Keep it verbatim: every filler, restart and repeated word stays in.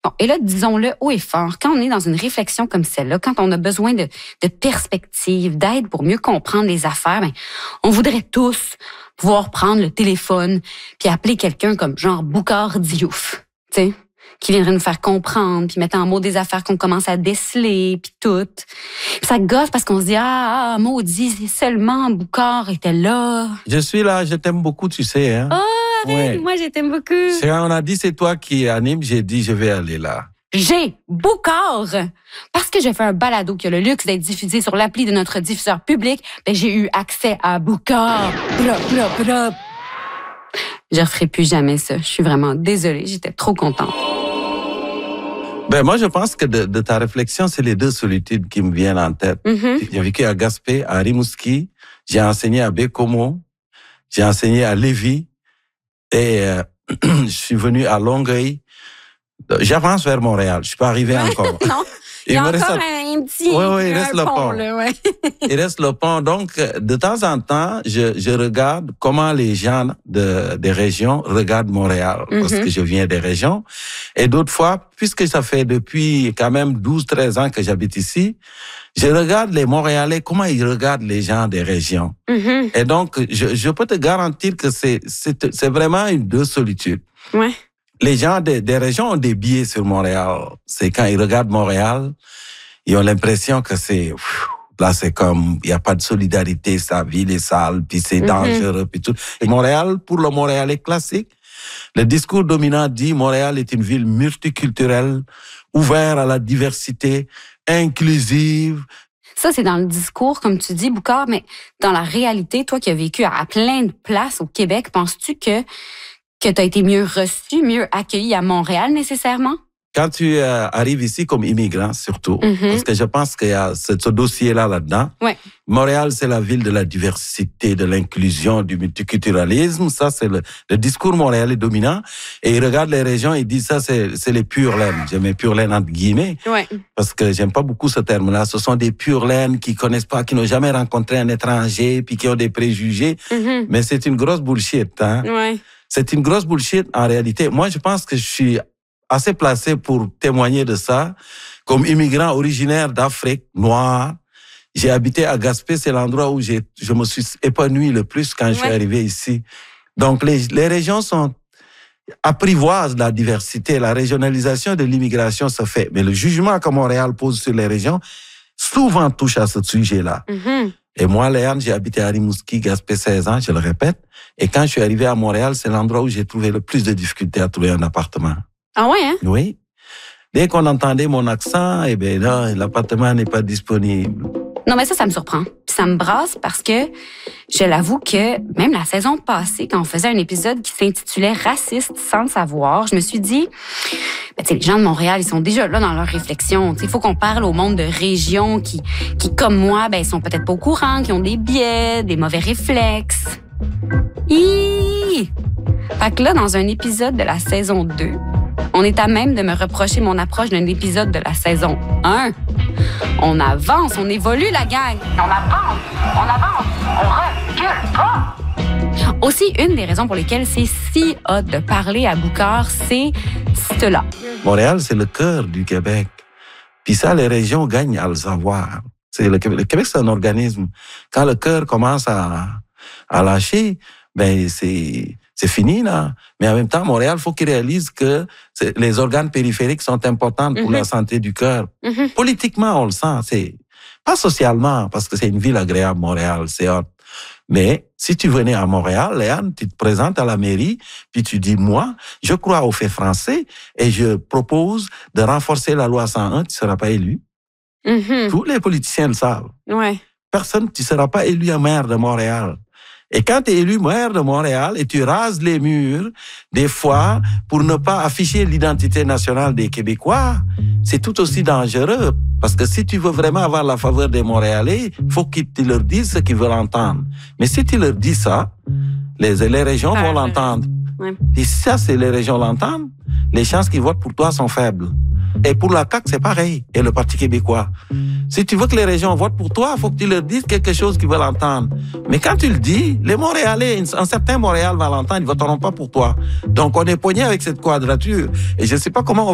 Bon, et là, disons-le haut et fort, quand on est dans une réflexion comme celle-là, quand on a besoin de, de perspective, d'aide pour mieux comprendre les affaires, ben, on voudrait tous pouvoir prendre le téléphone puis appeler quelqu'un comme genre Boucard Diouf, tu sais, qui viendrait nous faire comprendre, puis mettre en mots des affaires qu'on commence à déceler, puis tout. Puis ça gosse parce qu'on se dit « Ah, ah maudit, si seulement Boucard était là. » Je suis là, je t'aime beaucoup, tu sais. Hein? Oh, arrête, ouais. Moi, je t'aime beaucoup. C'est quand on a dit « C'est toi qui anime », j'ai dit « Je vais aller là ». J'ai Boucard. Parce que j'ai fait un balado qui a le luxe d'être diffusé sur l'appli de notre diffuseur public, ben j'ai eu accès à Boucard. Bla, bla, bla. Je referai plus jamais ça. Je suis vraiment désolée, j'étais trop contente. Ben moi, je pense que de, de ta réflexion, c'est les deux solitudes qui me viennent en tête. Mm-hmm. J'ai vécu à Gaspé, à Rimouski, j'ai enseigné à Bécomo, j'ai enseigné à Lévis et euh, je suis venu à Longueuil. J'avance vers Montréal, je suis pas arrivé encore. Non, il y a encore un, un petit oui, oui, il reste le pont. pont. Là, ouais. Il reste le pont. Donc, de temps en temps, je, je regarde comment les gens de, des régions regardent Montréal, mm-hmm. parce que je viens des régions. Et d'autres fois, puisque ça fait depuis quand même douze, treize ans que j'habite ici, je regarde les Montréalais, comment ils regardent les gens des régions. Mm-hmm. Et donc, je, je peux te garantir que c'est, c'est, c'est vraiment une deux solitudes. Ouais. Les gens des, des régions ont des biais sur Montréal. C'est quand ils regardent Montréal, ils ont l'impression que c'est... Pff, là, c'est comme... Il n'y a pas de solidarité, sa ville est sale, puis c'est mm-hmm. dangereux, puis tout. Et Montréal, pour le Montréalais classique, le discours dominant dit Montréal est une ville multiculturelle, ouverte à la diversité, inclusive. Ça, c'est dans le discours, comme tu dis, Boucard, mais dans la réalité, toi qui as vécu à plein de places au Québec, penses-tu que... que tu as été mieux reçu, mieux accueilli à Montréal nécessairement? Quand tu euh, arrives ici comme immigrant, surtout, mm-hmm. parce que je pense qu'il y a ce, ce dossier-là là-dedans. Ouais. Montréal, c'est la ville de la diversité, de l'inclusion, du multiculturalisme. Ça, c'est le, le discours montréalais dominant. Et ils regardent les régions et ils disent ça, c'est, c'est les pures laines. Je mets pure laine entre guillemets. Ouais. Parce que j'aime pas beaucoup ce terme-là. Ce sont des pures laines qui connaissent pas, qui n'ont jamais rencontré un étranger, puis qui ont des préjugés. Mm-hmm. Mais c'est une grosse bullshit, hein. Ouais. C'est une grosse bullshit en réalité. Moi, je pense que je suis assez placé pour témoigner de ça. Comme immigrant originaire d'Afrique noire, j'ai habité à Gaspé, c'est l'endroit où j'ai, je me suis épanoui le plus quand ouais. je suis arrivé ici. Donc, les, les régions sont apprivoisent la diversité. La régionalisation de l'immigration se fait. Mais le jugement que Montréal pose sur les régions souvent touche à ce sujet-là. Mm-hmm. Et moi, Léane, j'ai habité à Rimouski, Gaspé, seize ans, je le répète. Et quand je suis arrivé à Montréal, c'est l'endroit où j'ai trouvé le plus de difficultés à trouver un appartement. Ah ouais, hein? Oui. Dès qu'on entendait mon accent, eh bien là, l'appartement n'est pas disponible. Non, mais ça, ça me surprend. Puis ça me brasse parce que je l'avoue que même la saison passée, quand on faisait un épisode qui s'intitulait « Raciste sans le savoir », je me suis dit, ben, tu sais, les gens de Montréal, ils sont déjà là dans leur réflexion. Il faut qu'on parle au monde de régions qui, qui comme moi, ben, ils sont peut-être pas au courant, qui ont des biais, des mauvais réflexes. Hi! Fait que là, dans un épisode de la saison deux, on est à même de me reprocher mon approche d'un épisode de la saison un. On avance, on évolue, la gang. On avance, on avance, on recule pas. Aussi, une des raisons pour lesquelles c'est si hot de parler à Boucard, c'est cela. Montréal, c'est le cœur du Québec. Puis ça, les régions gagnent à le savoir. C'est le Québec, le Québec, c'est un organisme. Quand le cœur commence à, à lâcher, ben c'est... C'est fini, là. Mais en même temps, Montréal, il faut qu'ils réalisent que les organes périphériques sont importants pour mm-hmm. la santé du cœur. Mm-hmm. Politiquement, on le sent. C'est pas socialement, parce que c'est une ville agréable, Montréal, c'est hot. Mais si tu venais à Montréal, Léane, tu te présentes à la mairie, puis tu dis, moi, je crois au fait français et je propose de renforcer la loi cent un, tu ne seras pas élu. Mm-hmm. Tous les politiciens le savent. Ouais. Personne, tu ne seras pas élu à maire de Montréal. Et quand tu es élu maire de Montréal et tu rases les murs, des fois, pour ne pas afficher l'identité nationale des Québécois, c'est tout aussi dangereux. Parce que si tu veux vraiment avoir la faveur des Montréalais, il faut que tu leur dises ce qu'ils veulent entendre. Mais si tu leur dis ça, les, les régions vont l'entendre. Ouais. Et si ça, c'est les régions l'entendent, les chances qu'ils votent pour toi sont faibles. Et pour la C A Q, c'est pareil. Et le Parti québécois. Si tu veux que les régions votent pour toi, il faut que tu leur dises quelque chose qu'ils veulent entendre. Mais quand tu le dis, les Montréalais, un certain Montréal va l'entendre, ils ne voteront pas pour toi. Donc, on est poigné avec cette quadrature. Et je ne sais pas comment on